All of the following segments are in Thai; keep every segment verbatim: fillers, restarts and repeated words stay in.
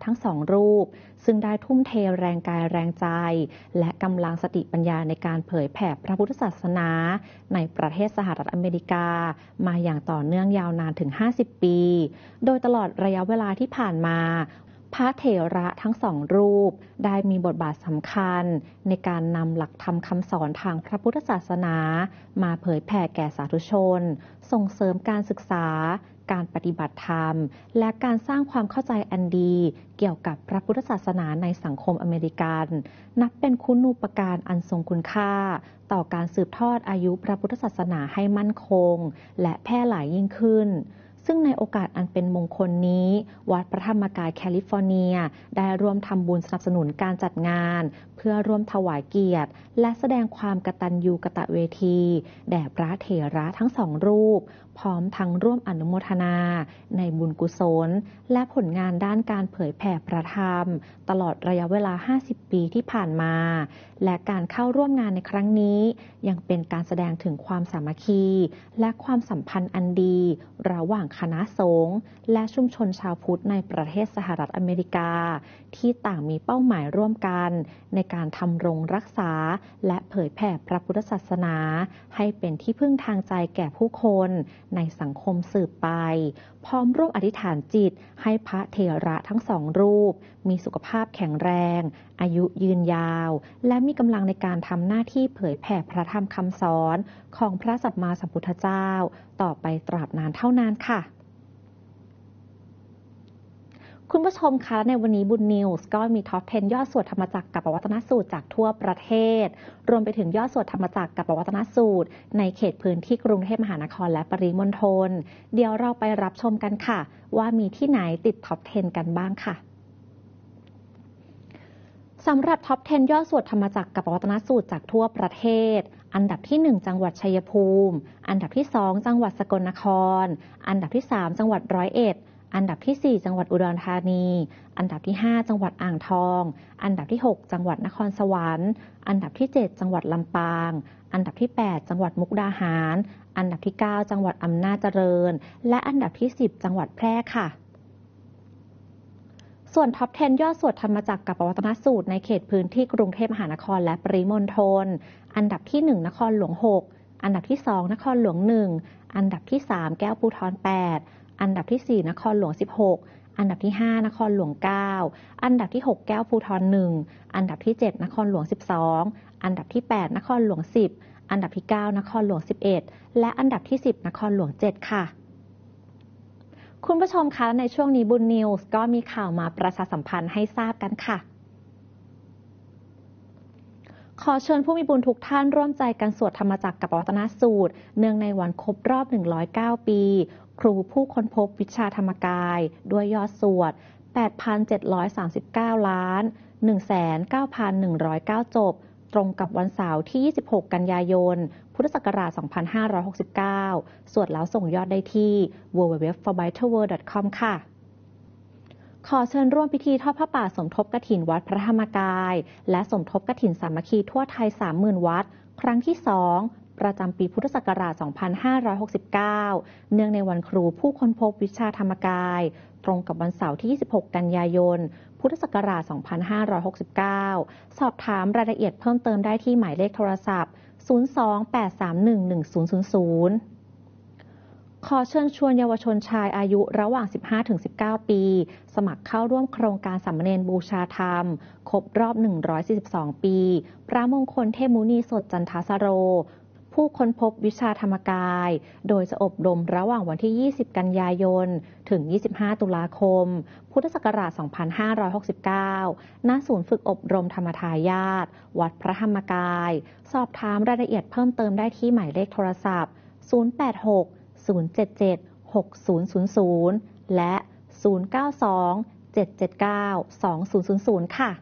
ทั้งสองรูปซึ่งได้ทุ่มเทแรงกายแรงใจและกำลังสติปัญญาในการเผยแผ่พระพุทธศาสนาในประเทศสหรัฐอเมริกามาอย่างต่อเนื่องยาวนานถึงห้าสิบปีโดยตลอดระยะเวลาที่ผ่านมาพระเถระทั้งสองรูปได้มีบทบาทสำคัญในการนำหลักธรรมคำสอนทางพระพุทธศาสนามาเผยแผ่แก่สาธุชนส่งเสริมการศึกษาการปฏิบัติธรรมและการสร้างความเข้าใจอันดีเกี่ยวกับพระพุทธศาสนาในสังคมอเมริกันนับเป็นคุณูปการอันทรงคุณค่าต่อการสืบทอดอายุพระพุทธศาสนาให้มั่นคงและแพร่หลายยิ่งขึ้นซึ่งในโอกาสอันเป็นมงคลนี้วัดพระธรรมกายแคลิฟอร์เนียได้ร่วมทำบุญสนับสนุนการจัดงานเพื่อร่วมถวายเกียรติและแสดงความกตัญญูกตเวทีแด่พระเถระทั้งสองรูปพร้อมทั้งร่วมอนุโมทนาในบุญกุศลและผลงานด้านการเผยแผ่พระธรรมตลอดระยะเวลาห้าสิบปีที่ผ่านมาและการเข้าร่วมงานในครั้งนี้ยังเป็นการแสดงถึงความสามัคคีและความสัมพันธ์อันดีระหว่างคณะสงฆ์และชุมชนชาวพุทธในประเทศสหรัฐอเมริกาที่ต่างมีเป้าหมายร่วมกันในการทำรงรักษาและเผยแผ่พระพุทธศาสนาให้เป็นที่พึ่งทางใจแก่ผู้คนในสังคมสืบไปพร้อมร่วมอธิษฐานจิตให้พระเถระทั้งสองรูปมีสุขภาพแข็งแรงอายุยืนยาวและมีกำลังในการทำหน้าที่เผยแผ่พระธรรมคำสอนของพระสัมมาสัมพุทธเจ้าต่อไปตราบนานเท่านานค่ะคุณผู้ชมคะในวันนี้บุญนิวส์ก็มีท็อปสิบยอดสวดธรรมจักรกับปวัตนสูตรจากทั่วประเทศรวมไปถึงยอดสวดธรรมจักรกับปวัตนสูตรในเขตพื้นที่กรุงเทพมหานครและปริมณฑลเดี๋ยวเราไปรับชมกันค่ะว่ามีที่ไหนติดท็อปสิบกันบ้างค่ะสำหรับท็อปสิบยอดสวดธรรมจักรกับปวัตนสูตรจากทั่วประเทศอันดับที่หนึ่งจังหวัดชัยภูมิอันดับที่สองจังหวัดสกลนครอันดับที่สามจังหวัดร้อยเอ็ดอันดับที่สี่จังหวัดอุดรธานีอันดับที่ห้าจังหวัดอ่างทองอันดับที่หกจังหวัดนครสวรรค์อันดับที่เจ็ดจังหวัดลำปางอันดับที่แปดจังหวัดมุกดาหารอันดับที่เก้าจังหวัดอำนาจเจริญและอันดับที่สิบจังหวัดแพร่ค่ะส่วนท็อปสิบยอดสวดธรรมจักรกับปวัตนสูตรในเขตพื้นที่กรุงเทพมหานครและปริมณฑลอันดับที่หนึ่งนครหลวงหกอันดับที่สองนครหลวงหนึ่งอันดับที่สามแก้วภูธรแปดอันดับที่สี่นครหลวงสิบหกอันดับที่ห้านครหลวงเก้าอันดับที่หกแก้วภูธรหนึ่งอันดับที่เจ็ดนครหลวงสิบสองอันดับที่แปดนครหลวงสิบอันดับที่เก้านครหลวงสิบเอ็ดและอันดับที่สิบนครหลวงเจ็ดค่ะคุณผู้ชมคะในช่วงนี้บุญนิวส์ก็มีข่าวมาประชาสัมพันธ์ให้ทราบกันค่ะขอเชิญผู้มีบุญทุกท่านร่วมใจกันสวดธรรมจักรกับปวัตนสูตรเนื่องในวันครบรอบหนึ่งร้อยเก้าปีครูผู้ค้นพบวิชาธรรมกายด้วยยอดสวด แปดพันเจ็ดร้อยสามสิบเก้า ล้าน หนึ่งแสนเก้าพันหนึ่งร้อยเก้า จบตรงกับวันเสาร์ที่ยี่สิบหกกันยายนพุทธศักราชสองพันห้าร้อยหกสิบเก้าสวดแล้วส่งยอดได้ที่ ดับเบิลยู ดับเบิลยู ดับเบิลยู ดอท ฟอร์ ไบเทิล เวิลด์ ดอท คอม ค่ะขอเชิญร่วมพิธีทอดผ้าป่าสมทบกฐินวัดพระธรรมกายและสมทบกฐินสามัคคีทั่วไทย สามหมื่น วัดครั้งที่สองประจำปีพุทธศักราชสองพันห้าร้อยหกสิบเก้าเนื่องในวันครูผู้ค้นพบวิชาธรรมกายตรงกับวันเสาร์ที่ยี่สิบหกกันยายนพุทธศักราชสองพันห้าร้อยหกสิบเก้าสอบถามรายละเอียดเพิ่มเติมได้ที่หมายเลขโทรศัพท์ศูนย์ สอง แปด สาม หนึ่ง หนึ่ง ศูนย์ ศูนย์ ศูนย์ขอเชิญชวนเยาวชนชายอายุระหว่าง สิบห้าถึงสิบเก้า ปีสมัครเข้าร่วมโครงการสามเณรบูชาธรรมครบรอบหนึ่งร้อยสี่สิบสองปีพระมงคลเทพมุนีสดจันทสโรผู้ค้นพบวิชาธรรมกายโดยจะอบรมระหว่างวันที่ยี่สิบกันยายนถึงยี่สิบห้าตุลาคมพุทธศักราชสองพันห้าร้อยหกสิบเก้าณศูนย์ฝึกอบรมธรรมทายาทวัดพระธรรมกายสอบถามรายละเอียดเพิ่มเติมได้ที่หมายเลขโทรศัพท์ศูนย์ แปด หก ศูนย์ เจ็ด เจ็ด หก ศูนย์ ศูนย์ ศูนย์และศูนย์ เก้า สอง เจ็ด เจ็ด เก้า สอง ศูนย์ ศูนย์ ศูนย์ค่ะ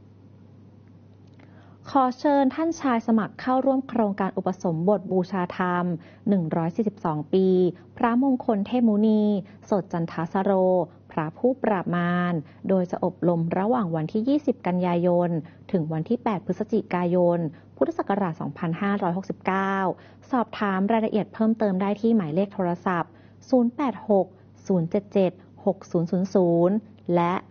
ขอเชิญท่านชายสมัครเข้าร่วมโครงการอุปสมบทบูชาธรรมหนึ่งร้อยสี่สิบสองปีพระมงคลเทพมุนีสดจันทสโรพระผู้ปราบมารโดยจะอบรมระหว่างวันที่ยี่สิบกันยายนถึงวันที่แปดพฤศจิกายนพุทธศักราชสองพันห้าร้อยหกสิบเก้าสอบถามรายละเอียดเพิ่มเติมได้ที่หมายเลขโทรศัพท์ศูนย์ แปด หก ศูนย์ เจ็ด เจ็ด หก ศูนย์ ศูนย์ ศูนย์และ